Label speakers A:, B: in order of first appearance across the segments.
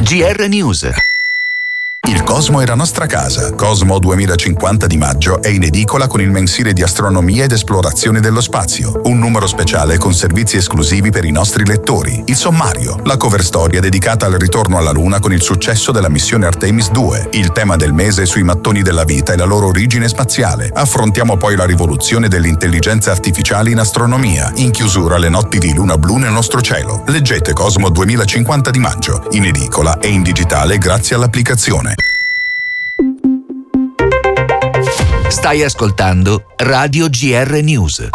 A: GR News.
B: Il cosmo è la nostra casa. Cosmo 2050 di maggio è in edicola con il mensile di astronomia ed esplorazione dello spazio. Un numero speciale con servizi esclusivi per i nostri lettori. Il sommario, la cover storia dedicata al ritorno alla Luna con il successo della missione Artemis 2. Il tema del mese sui mattoni della vita e la loro origine spaziale. Affrontiamo poi la rivoluzione dell'intelligenza artificiale in astronomia. In chiusura le notti di luna blu nel nostro cielo. Leggete Cosmo 2050 di maggio, in edicola e in digitale grazie all'applicazione.
A: Stai ascoltando Radio GR News.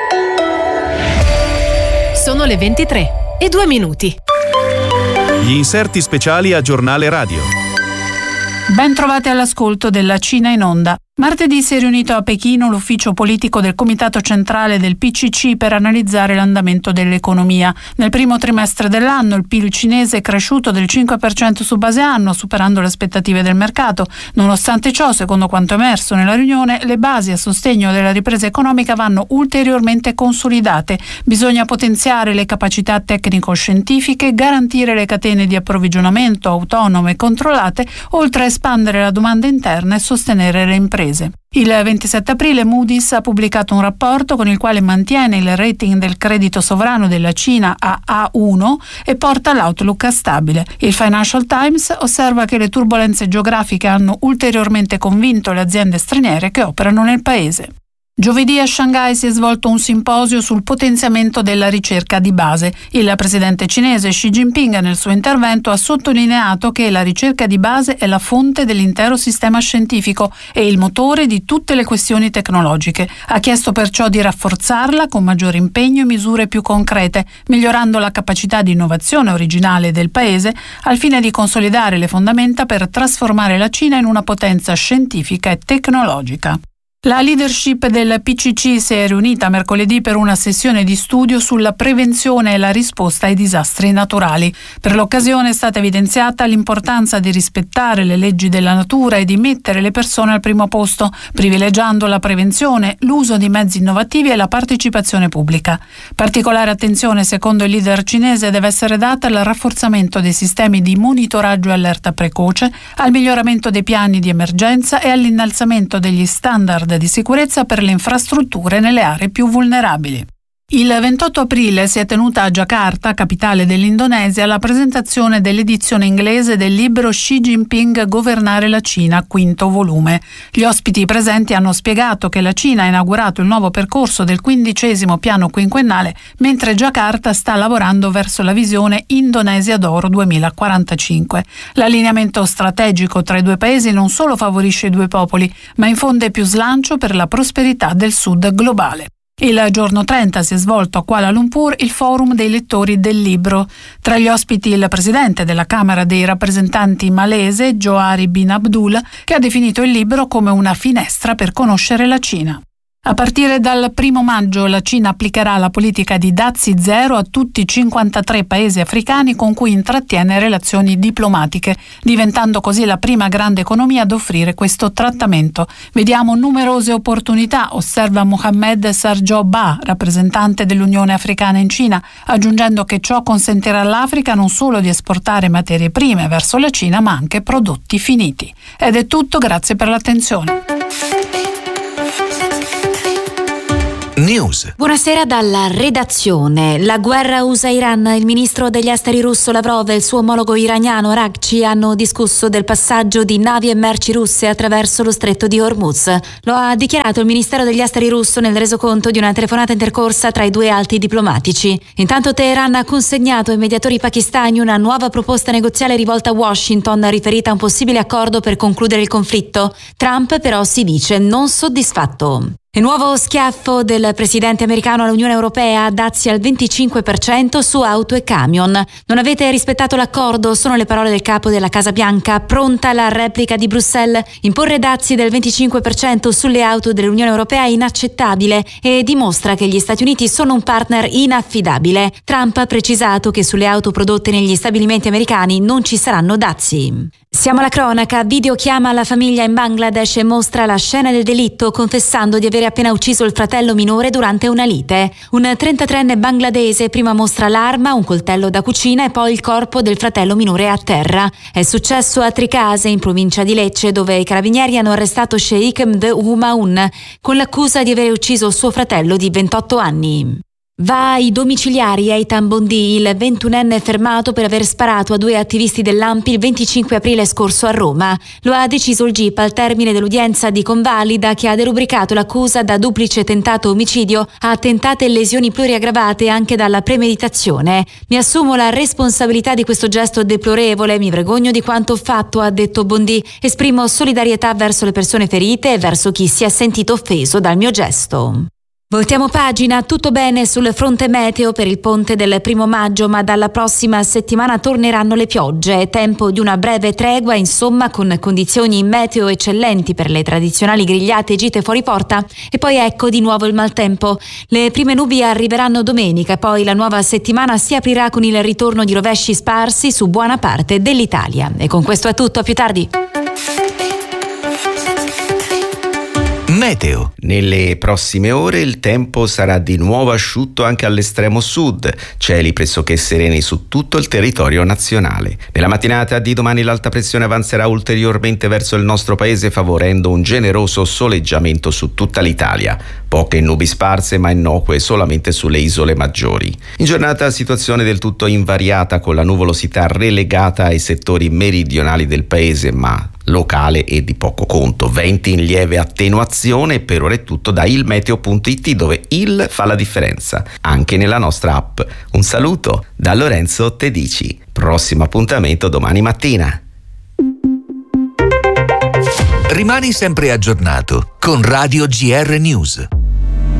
C: Sono le 23:02.
D: Gli inserti speciali a Giornale Radio.
E: Ben trovati all'ascolto della Cina in onda. Martedì si è riunito a Pechino l'ufficio politico del Comitato Centrale del PCC per analizzare l'andamento dell'economia. Nel primo trimestre dell'anno il PIL cinese è cresciuto del 5% su base anno, superando le aspettative del mercato. Nonostante ciò, secondo quanto emerso nella riunione, le basi a sostegno della ripresa economica vanno ulteriormente consolidate. Bisogna potenziare le capacità tecnico-scientifiche, garantire le catene di approvvigionamento autonome e controllate, oltre a espandere la domanda interna e sostenere le imprese. Il 27 aprile Moody's ha pubblicato un rapporto con il quale mantiene il rating del credito sovrano della Cina a A1 e porta l'outlook a stabile. Il Financial Times osserva che le turbolenze geografiche hanno ulteriormente convinto le aziende straniere che operano nel paese. Giovedì a Shanghai si è svolto un simposio sul potenziamento della ricerca di base. Il presidente cinese Xi Jinping nel suo intervento ha sottolineato che la ricerca di base è la fonte dell'intero sistema scientifico e il motore di tutte le questioni tecnologiche. Ha chiesto perciò di rafforzarla con maggiore impegno e misure più concrete, migliorando la capacità di innovazione originale del paese al fine di consolidare le fondamenta per trasformare la Cina in una potenza scientifica e tecnologica. La leadership del PCC si è riunita mercoledì per una sessione di studio sulla prevenzione e la risposta ai disastri naturali. Per l'occasione è stata evidenziata l'importanza di rispettare le leggi della natura e di mettere le persone al primo posto, privilegiando la prevenzione, l'uso di mezzi innovativi e la partecipazione pubblica. Particolare attenzione, secondo il leader cinese, deve essere data al rafforzamento dei sistemi di monitoraggio e allerta precoce, al miglioramento dei piani di emergenza e all'innalzamento degli standard di sicurezza per le infrastrutture nelle aree più vulnerabili. Il 28 aprile si è tenuta a Giacarta, capitale dell'Indonesia, la presentazione dell'edizione inglese del libro Xi Jinping Governare la Cina, quinto volume. Gli ospiti presenti hanno spiegato che la Cina ha inaugurato il nuovo percorso del 15° piano quinquennale, mentre Giacarta sta lavorando verso la visione Indonesia d'Oro 2045. L'allineamento strategico tra i due paesi non solo favorisce i due popoli, ma infonde più slancio per la prosperità del Sud globale. Il giorno 30 si è svolto a Kuala Lumpur il forum dei lettori del libro. Tra gli ospiti il presidente della Camera dei rappresentanti malese, Johari bin Abdul, che ha definito il libro come una finestra per conoscere la Cina. A partire dal 1 maggio la Cina applicherà la politica di dazi zero a tutti i 53 paesi africani con cui intrattiene relazioni diplomatiche, diventando così la prima grande economia ad offrire questo trattamento. Vediamo numerose opportunità, osserva Mohamed Sarjo Ba, rappresentante dell'Unione Africana in Cina, aggiungendo che ciò consentirà all'Africa non solo di esportare materie prime verso la Cina, ma anche prodotti finiti. Ed è tutto, grazie per l'attenzione.
A: News.
F: Buonasera dalla redazione. La guerra USA-Iran, il ministro degli esteri russo Lavrov e il suo omologo iraniano Araghchi hanno discusso del passaggio di navi e merci russe attraverso lo stretto di Hormuz. Lo ha dichiarato il ministero degli esteri russo nel resoconto di una telefonata intercorsa tra i due alti diplomatici. Intanto Teheran ha consegnato ai mediatori pakistani una nuova proposta negoziale rivolta a Washington, riferita a un possibile accordo per concludere il conflitto. Trump però si dice non soddisfatto. Il nuovo schiaffo del presidente americano all'Unione Europea, dazi al 25% su auto e camion. Non avete rispettato l'accordo, sono le parole del capo della Casa Bianca. Pronta la replica di Bruxelles. Imporre dazi del 25% sulle auto dell'Unione Europea è inaccettabile e dimostra che gli Stati Uniti sono un partner inaffidabile. Trump ha precisato che sulle auto prodotte negli stabilimenti americani non ci saranno dazi. Siamo alla cronaca. Video chiama la famiglia in Bangladesh e mostra la scena del delitto, confessando di avere appena ucciso il fratello minore durante una lite. Un 33enne bangladese prima mostra l'arma, un coltello da cucina e poi il corpo del fratello minore a terra. È successo a Tricase, in provincia di Lecce, dove i carabinieri hanno arrestato Sheikh Md Humaun con l'accusa di aver ucciso suo fratello di 28 anni. Va ai domiciliari a Eitan Bondi il 21enne fermato per aver sparato a 2 attivisti dell'ANPI il 25 aprile scorso a Roma. Lo ha deciso il GIP al termine dell'udienza di convalida, che ha derubricato l'accusa da duplice tentato omicidio a tentate lesioni pluriaggravate anche dalla premeditazione. Mi assumo la responsabilità di questo gesto deplorevole, mi vergogno di quanto ho fatto, ha detto Bondi. Esprimo solidarietà verso le persone ferite e verso chi si è sentito offeso dal mio gesto. Voltiamo pagina, tutto bene sul fronte meteo per il ponte del 1 maggio, ma dalla prossima settimana torneranno le piogge. È tempo di una breve tregua, insomma, con condizioni meteo eccellenti per le tradizionali grigliate e gite fuori porta. E poi ecco di nuovo il maltempo. Le prime nubi arriveranno domenica, poi la nuova settimana si aprirà con il ritorno di rovesci sparsi su buona parte dell'Italia. E con questo è tutto, a più tardi.
A: Meteo.
G: Nelle prossime ore il tempo sarà di nuovo asciutto anche all'estremo sud, cieli pressoché sereni su tutto il territorio nazionale. Nella mattinata di domani l'alta pressione avanzerà ulteriormente verso il nostro paese, favorendo un generoso soleggiamento su tutta l'Italia. Poche nubi sparse ma innocue solamente sulle isole maggiori. In giornata situazione del tutto invariata, con la nuvolosità relegata ai settori meridionali del paese, ma locale e di poco conto. Venti in lieve attenuazione. Per ora è tutto da ilmeteo.it, dove il fa la differenza anche nella nostra app. Un saluto da Lorenzo Tedici. Prossimo appuntamento domani mattina.
A: Rimani sempre aggiornato con Radio GR News.